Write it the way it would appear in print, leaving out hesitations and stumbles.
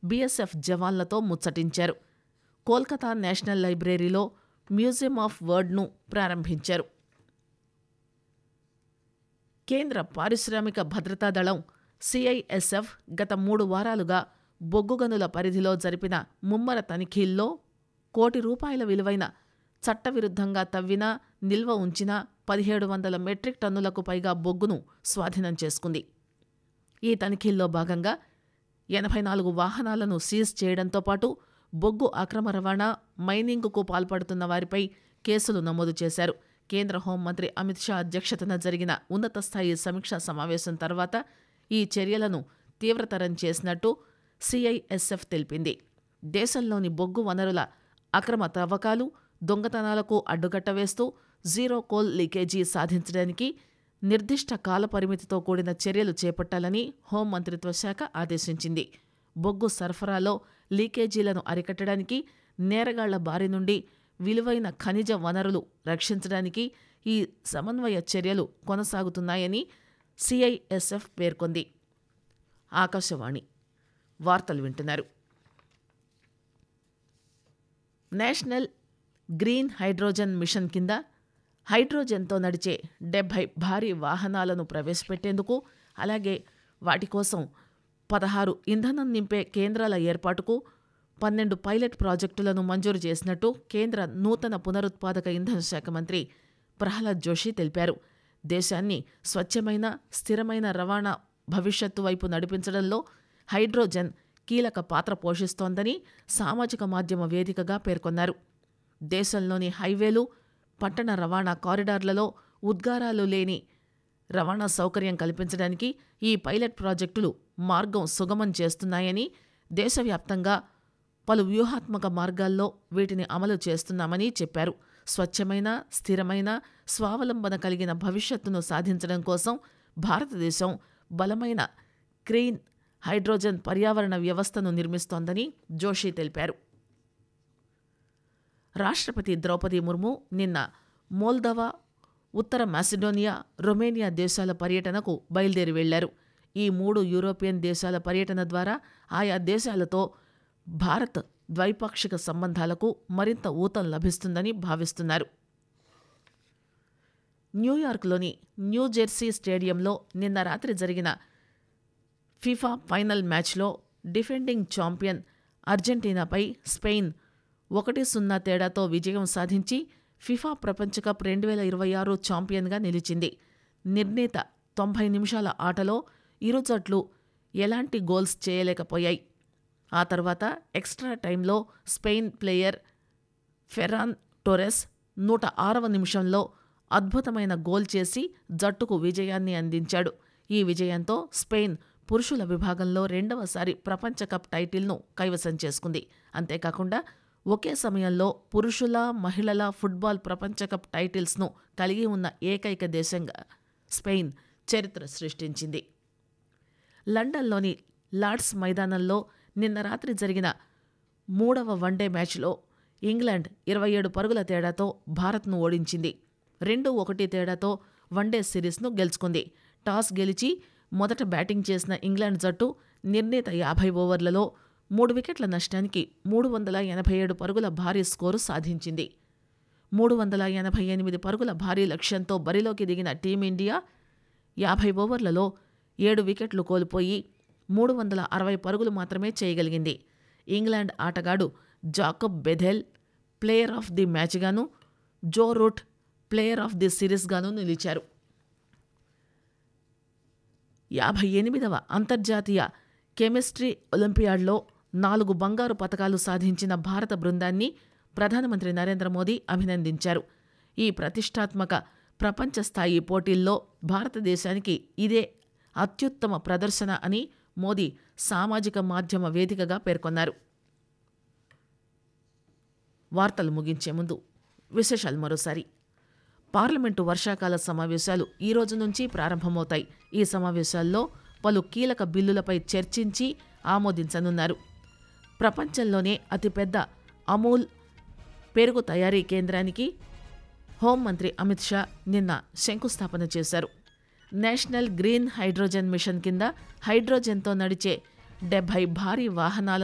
BSF జవాన్లతో ముచ్చటించారు. Kolkata national లైబ్రరీలో museum of వర్డ్ను ప్రారంభించారు. కేంద్ర పారిశ్రామిక భద్రతా దళం సిఐఎస్ఎఫ్ గత 3 వారాలుగా బొగ్గు గనుల పరిధిలో జరిపిన ముమ్మర తనిఖీల్లో ₹1 కోటి విలువైన చట్టవిరుద్ధంగా తవ్విన, నిల్వ ఉంచిన 1700 మెట్రిక్ టన్నులకు పైగా బొగ్గును స్వాధీనం చేసుకుంది. ఈ తనిఖీల్లో భాగంగా 84 వాహనాలను సీజ్ చేయడంతో పాటు బొగ్గు అక్రమ రవాణా, మైనింగ్కు పాల్పడుతున్న వారిపై కేసులు నమోదు చేశారు. కేంద్ర హోంమంత్రి అమిత్ షా అధ్యక్షతన జరిగిన ఉన్నత స్థాయి సమీక్షా సమావేశం తర్వాత ఈ చర్యలను తీవ్రతరం చేసినట్టు సిఐఎస్ఎఫ్ తెలిపింది. దేశంలోని బొగ్గు వనరుల అక్రమ తవ్వకాలు, దొంగతనాలకు అడ్డుకట్ట వేస్తూ జీరో కోల్ లీకేజీ సాధించడానికి నిర్దిష్ట కాలపరిమితితో కూడిన చర్యలు చేపట్టాలని హోంమంత్రిత్వ శాఖ ఆదేశించింది. బొగ్గు సరఫరాలో లీకేజీలను అరికట్టడానికి, నేరగాళ్ల బారి నుండి విలువైన ఖనిజ వనరులు రక్షించడానికి ఈ సమన్వయ చర్యలు కొనసాగుతున్నాయని సిఐఎస్ఎఫ్ పేర్కొంది. ఆకాశవాణి వార్తలు వింటున్నారు. నేషనల్ గ్రీన్ హైడ్రోజన్ మిషన్ కింద హైడ్రోజన్తో నడిచే 70 భారీ వాహనాలను ప్రవేశపెట్టేందుకు, అలాగే వాటి కోసం 16 ఇంధనం నింపే కేంద్రాల ఏర్పాటుకు 12 పైలట్ ప్రాజెక్టులను మంజూరు చేసినట్టు కేంద్ర నూతన పునరుత్పాదక ఇంధన శాఖ మంత్రి ప్రహ్లాద్ జోషి తెలిపారు. దేశాన్ని స్వచ్ఛమైన, స్థిరమైన రవాణా భవిష్యత్తు వైపు నడిపించడంలో హైడ్రోజన్ కీలక పాత్ర పోషిస్తోందని సామాజిక మాధ్యమ వేదికగా పేర్కొన్నారు. దేశంలోని హైవేలు, పట్టణ రవాణా కారిడార్లలో ఉద్గారాలు లేని రవాణా సౌకర్యం కల్పించడానికి ఈ పైలట్ ప్రాజెక్టులు మార్గం సుగమం చేస్తున్నాయని, దేశవ్యాప్తంగా పలు వ్యూహాత్మక మార్గాల్లో వీటిని అమలు చేస్తున్నామని చెప్పారు. స్వచ్ఛమైన, స్థిరమైన, స్వావలంబన కలిగిన భవిష్యత్తును సాధించడం కోసం భారతదేశం బలమైన క్లీన్ హైడ్రోజన్ పర్యావరణ వ్యవస్థను నిర్మిస్తోందని జోషి తెలిపారు. రాష్ట్రపతి ద్రౌపది ముర్ము నిన్న మోల్దోవా, ఉత్తర మాసిడోనియా, రొమేనియా దేశాల పర్యటనకు బయలుదేరి వెళ్లారు. ఈ 3 యూరోపియన్ దేశాల పర్యటన ద్వారా ఆయా దేశాలతో భారత్ ద్వైపాక్షిక సంబంధాలకు మరింత ఊతం లభిస్తుందని భావిస్తున్నారు. న్యూయార్క్లోని న్యూజెర్సీ స్టేడియంలో నిన్న రాత్రి జరిగిన ఫిఫా ఫైనల్ మ్యాచ్లో డిఫెండింగ్ ఛాంపియన్ అర్జెంటీనాపై స్పెయిన్ 1-0 తేడాతో విజయం సాధించి ఫిఫా ప్రపంచ కప్ 2026 ఛాంపియన్గా నిలిచింది. నిర్ణీత 90 నిమిషాల ఆటలో ఇరు జట్లు ఎలాంటి గోల్స్ చేయలేకపోయాయి. ఆ తర్వాత ఎక్స్ట్రా టైంలో స్పెయిన్ ప్లేయర్ ఫెర్రాన్ టోరెస్ 106వ నిమిషంలో అద్భుతమైన గోల్ చేసి జట్టుకు విజయాన్ని అందించాడు. ఈ విజయంతో స్పెయిన్ పురుషుల విభాగంలో 2వసారి ప్రపంచ కప్ టైటిల్ను కైవసం చేసుకుంది. అంతేకాకుండా ఒకే సమయంలో పురుషుల, మహిళల ఫుట్బాల్ ప్రపంచ కప్ టైటిల్స్ను కలిగి ఉన్న ఏకైక దేశంగా స్పెయిన్ చరిత్ర సృష్టించింది. లండన్లోని లార్డ్స్ మైదానంలో నిన్న రాత్రి జరిగిన 3వ వన్డే మ్యాచ్లో ఇంగ్లాండ్ 27 పరుగుల తేడాతో భారత్ను ఓడించింది. 2-1 తేడాతో వన్డే సిరీస్ను గెలుచుకుంది. టాస్ గెలిచి మొదట బ్యాటింగ్ చేసిన ఇంగ్లాండ్ జట్టు నిర్ణీత 50 ఓవర్లలో 3 వికెట్ల నష్టానికి 387 పరుగుల భారీ స్కోరు సాధించింది. 388 పరుగుల భారీ లక్ష్యంతో బరిలోకి దిగిన టీమిండియా 50 ఓవర్లలో 7 వికెట్లు కోల్పోయి 360 పరుగులు మాత్రమే చేయగలిగింది. ఇంగ్లాండ్ ఆటగాడు Jacob Bethell player of the మ్యాచ్గాను, Joe Root player of the సిరీస్గాను నిలిచారు. 58వ అంతర్జాతీయ కెమిస్ట్రీ ఒలింపియాడ్లో 4 బంగారు పతకాలు సాధించిన భారత బృందాన్ని ప్రధానమంత్రి నరేంద్ర మోదీ అభినందించారు. ఈ ప్రతిష్టాత్మక ప్రపంచ స్థాయి పోటీల్లో భారతదేశానికి ఇదే అత్యుత్తమ ప్రదర్శన అని మోదీ సామాజిక మాధ్యమ వేదికగా పేర్కొన్నారు. వార్తలు ముగించే ముందు విశేషాలు మరోసారి. పార్లమెంటు వర్షాకాల సమావేశాలు ఈ రోజు నుంచి ప్రారంభమవుతాయి. ఈ సమావేశాల్లో పలు కీలక బిల్లులపై చర్చించి ఆమోదించనున్నారు. ప్రపంచంలోనే అతిపెద్ద అమూల్ పెరుగు తయారీ కేంద్రానికి హోంమంత్రి అమిత్ షా నిన్న శంకుస్థాపన చేశారు. నేషనల్ గ్రీన్ హైడ్రోజన్ మిషన్ కింద హైడ్రోజన్తో నడిచే 70 భారీ వాహనాల